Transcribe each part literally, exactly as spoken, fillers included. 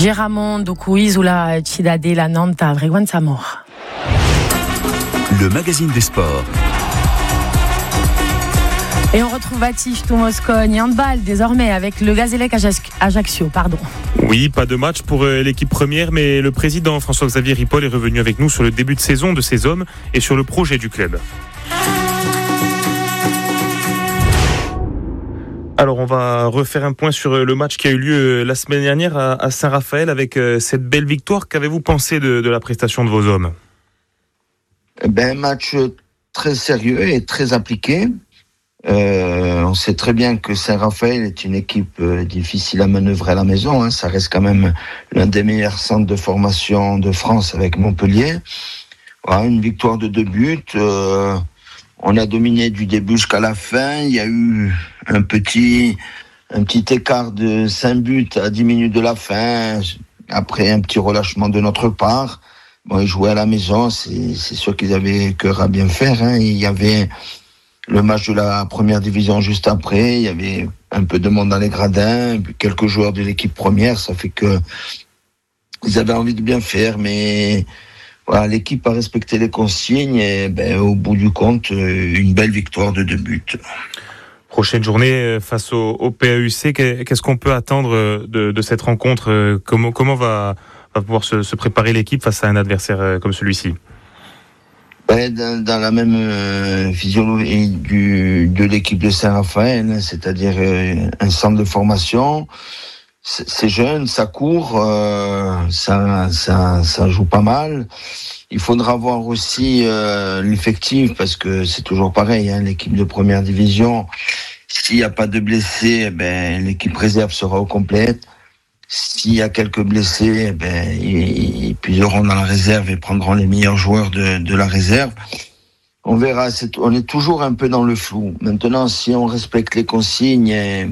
Giramondo, Isula, Cidade, la Nanta, Vreguan Samor. Le magazine des sports. Et on retrouve Baptiste Moscone, handball désormais avec le Gazélec Ajaccio. Pardon. Oui, pas de match pour l'équipe première, mais le président François-Xavier Ripoll est revenu avec nous sur le début de saison de ses hommes et sur le projet du club. Alors on va refaire un point sur le match qui a eu lieu la semaine dernière à Saint-Raphaël avec cette belle victoire. Qu'avez-vous pensé de, de la prestation de vos hommes ? Ben, un match très sérieux et très appliqué. Euh, on sait très bien que Saint-Raphaël est une équipe euh, difficile à manœuvrer à la maison. Hein. Ça reste quand même l'un des meilleurs centres de formation de France avec Montpellier. Voilà, une victoire de deux buts. Euh, on a dominé du début jusqu'à la fin. Il y a eu un petit, un petit écart de cinq buts à dix minutes de la fin. Après un petit relâchement de notre part. Bon, ils jouaient à la maison. C'est, c'est sûr qu'ils avaient cœur à bien faire. Hein. Il y avait le match de la première division juste après, il y avait un peu de monde dans les gradins, quelques joueurs de l'équipe première, ça fait que ils avaient envie de bien faire, mais voilà, l'équipe a respecté les consignes et ben, au bout du compte, une belle victoire de deux buts. Prochaine journée face au, au P A U C, qu'est-ce qu'on peut attendre de, de cette rencontre ? Comment, comment va, va pouvoir se, se préparer l'équipe face à un adversaire comme celui-ci ? Dans, dans la même euh, physiologie du, de l'équipe de Saint-Raphaël, hein, c'est-à-dire euh, un centre de formation. C'est, c'est jeune, ça court, euh, ça, ça, ça joue pas mal. Il faudra voir aussi euh, l'effectif, parce que c'est toujours pareil, hein, l'équipe de première division, s'il n'y a pas de blessés, ben, l'équipe réserve sera au complète. S'il y a quelques blessés, ben, ils, ils puiseront dans la réserve et prendront les meilleurs joueurs de, de la réserve. On verra, c'est, on est toujours un peu dans le flou. Maintenant, si on respecte les consignes et,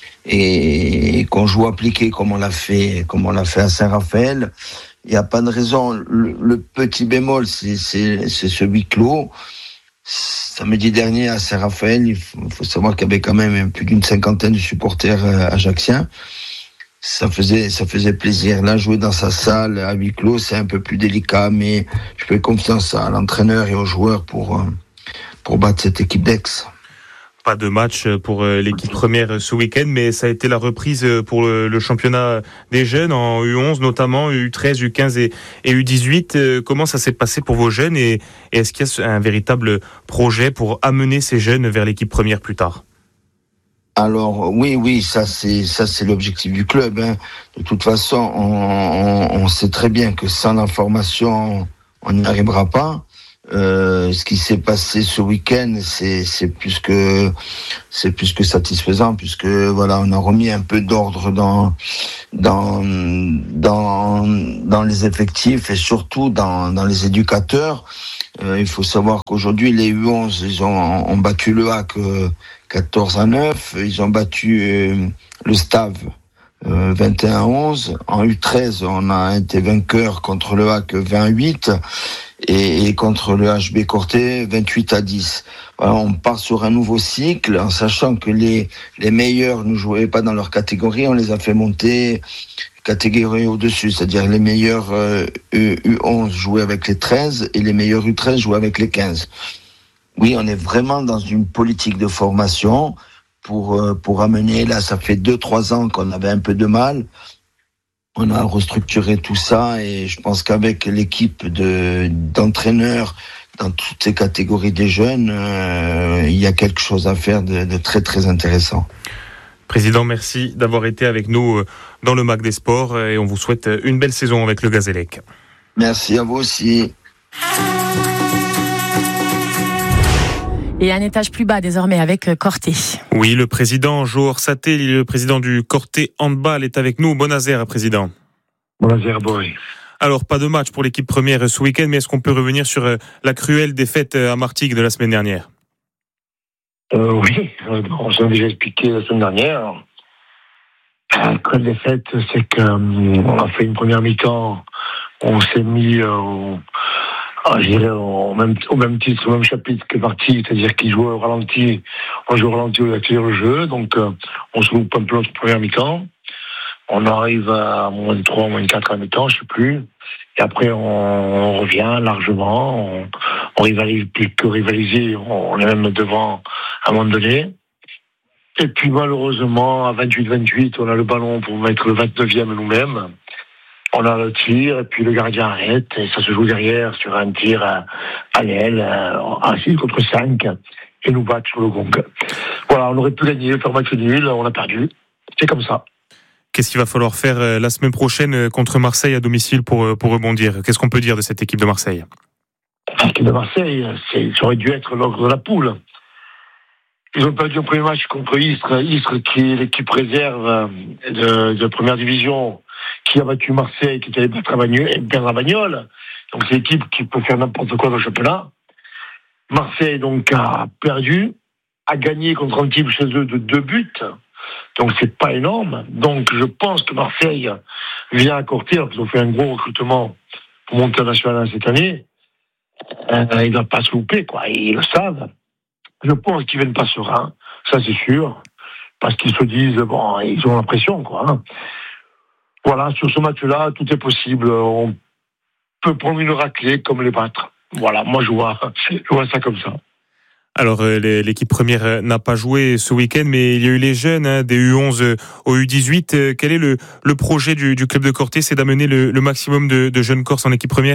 et, et qu'on joue appliqué comme on l'a fait, comme on l'a fait à Saint-Raphaël, il n'y a pas de raison. Le, le petit bémol, c'est, c'est, c'est ce huis clos. Samedi dernier à Saint-Raphaël, il faut, il faut savoir qu'il y avait quand même plus d'une cinquantaine de supporters ajaxiens. Ça faisait, ça faisait plaisir. Là, jouer dans sa salle à huis clos, c'est un peu plus délicat, mais je fais confiance à l'entraîneur et aux joueurs pour, pour battre cette équipe d'Aix. Pas de match pour l'équipe première ce week-end, mais ça a été la reprise pour le, le championnat des jeunes en U onze, notamment U treize, U quinze et, et U dix-huit. Comment ça s'est passé pour vos jeunes et, et est-ce qu'il y a un véritable projet pour amener ces jeunes vers l'équipe première plus tard ? Alors oui, oui, ça c'est ça c'est l'objectif du club. Hein. De toute façon, on, on, on sait très bien que sans la formation, on n'y arrivera pas. Euh, ce qui s'est passé ce week-end, c'est c'est plus que c'est plus que satisfaisant, puisque voilà, on a remis un peu d'ordre dans dans dans dans les effectifs et surtout dans dans les éducateurs. Euh, il faut savoir qu'aujourd'hui les U onze, ils ont, ont battu le H A C euh, quatorze à neuf, ils ont battu euh, le Stave euh, vingt et un à onze. En U treize, on a été vainqueur contre le H A C vingt à huit et, et contre le H B Corté vingt-huit à dix. Voilà, on part sur un nouveau cycle en sachant que les les meilleurs ne jouaient pas dans leur catégorie, on les a fait monter catégorie au-dessus, c'est-à-dire les meilleurs euh, U onze jouaient avec les treize et les meilleurs U treize jouaient avec les quinze. Oui, on est vraiment dans une politique de formation pour euh, pour amener, là ça fait deux trois ans qu'on avait un peu de mal. On a restructuré tout ça et je pense qu'avec l'équipe de d'entraîneurs dans toutes ces catégories des jeunes, euh, il y a quelque chose à faire de, de très très intéressant. Président, merci d'avoir été avec nous dans le Mag des Sports et on vous souhaite une belle saison avec le Gazélec. Merci à vous aussi. Et un étage plus bas désormais avec Corté. Oui, le président Joor Saté, le président du Corté Handball est avec nous. Bonazer, président. Bonazer, boy. Alors, pas de match pour l'équipe première ce week-end, mais est-ce qu'on peut revenir sur la cruelle défaite à Martigues de la semaine dernière ? Euh, oui, on s'en a déjà expliqué la semaine dernière. La cruelle défaite, c'est qu'on a fait une première mi-temps, on s'est mis euh, au, ah, je dirais au, même, au même titre, au même chapitre que Martigues, c'est-à-dire qu'ils jouaient au ralenti, on joue au ralenti, on accélère le jeu, donc euh, on se loupe un peu notre première mi-temps. On arrive à moins trois, moins quatre à mi-temps, je sais plus. Et après, on, on revient largement. On, on rivalise plus que rivaliser. On est même devant à un moment donné. Et puis, malheureusement, à vingt-huit vingt-huit, on a le ballon pour mettre le vingt-neuvième nous-mêmes. On a le tir, et puis le gardien arrête. Et ça se joue derrière sur un tir à, à l'aile, à six contre cinq. Et nous battent sur le gong. Voilà, on aurait pu gagner, faire match nul. On a perdu. C'est comme ça. Qu'est-ce qu'il va falloir faire la semaine prochaine contre Marseille à domicile pour, pour rebondir ? Qu'est-ce qu'on peut dire de cette équipe de Marseille ? L'équipe de Marseille, c'est, ça aurait dû être l'ogre de la poule. Ils ont perdu un premier match contre Istres, Istres qui est l'équipe réserve de, de première division, qui a battu Marseille, qui était allé battre à Bagnoles. Donc c'est l'équipe qui peut faire n'importe quoi dans le championnat. Marseille donc a perdu, a gagné contre un type chez eux de deux buts. Donc c'est pas énorme. Donc je pense que Marseille vient à court terme, ils ont fait un gros recrutement pour monter en national cette année. Euh, ils ne doivent pas se louper, quoi. Ils le savent. Je pense qu'ils viennent pas sereins, ça c'est sûr, parce qu'ils se disent bon, ils ont l'impression, quoi. Hein. Voilà, sur ce match-là, tout est possible. On peut prendre une raclée comme les battre. Voilà, moi je vois, je vois ça comme ça. Alors, l'équipe première n'a pas joué ce week-end, mais il y a eu les jeunes, hein, des U onze au U dix-huit. Quel est le, le projet du, du club de Corté ? C'est d'amener le, le maximum de, de jeunes Corses en équipe première ?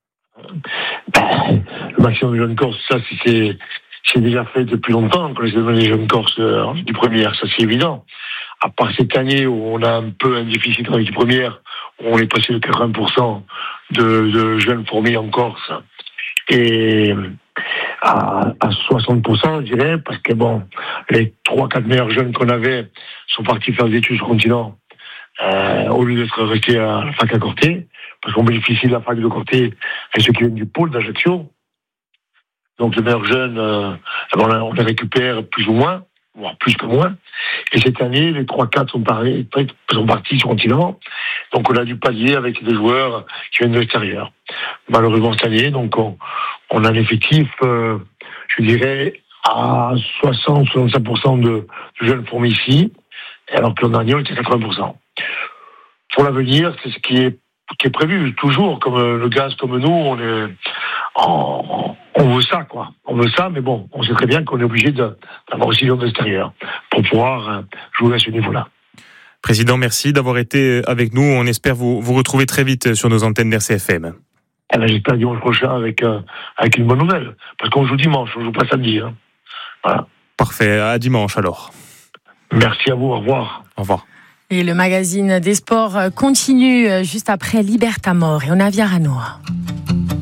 Le maximum de jeunes Corses, ça c'est, c'est déjà fait depuis longtemps, qu'on essaie de donner les jeunes Corses en équipe première, ça c'est évident. À part cette année où on a un peu un déficit en équipe première, où on est passé de quatre-vingts pour cent de, de jeunes formés en Corse. Et à, à soixante pour cent, je dirais, parce que bon, les trois quatre meilleurs jeunes qu'on avait sont partis faire des études sur le continent, euh, au lieu d'être restés à la fac à Corté, parce qu'on bénéficie de la fac de Corté et ceux qui viennent du pôle d'Ajaccio. Donc les meilleurs jeunes, euh, on les récupère plus ou moins, voire plus que moins. Et cette année, les trois quatre sont, sont partis sur le continent. Donc on a dû pallier avec des joueurs qui viennent de l'extérieur. Malheureusement cette année, donc on, on a un effectif, euh, je dirais, à soixante à soixante-cinq pour cent de, de jeunes formés ici, alors que l'an dernier on était à quatre-vingts pour cent. Pour l'avenir, c'est ce qui est, qui est prévu, toujours, comme le gaz, comme nous, on est, on, on veut ça, quoi. On veut ça, mais bon, on sait très bien qu'on est obligé de, d'avoir aussi des gens de l'extérieur pour pouvoir jouer à ce niveau-là. Président, merci d'avoir été avec nous. On espère vous, vous retrouver très vite sur nos antennes d'R C F M. Eh ben, j'espère dimanche prochain avec, euh, avec une bonne nouvelle. Parce qu'on joue dimanche, on joue pas samedi. Hein. Voilà. Parfait, à dimanche alors. Merci à vous, au revoir. Au revoir. Et le magazine des sports continue juste après Libertamor et on a Viaranoa.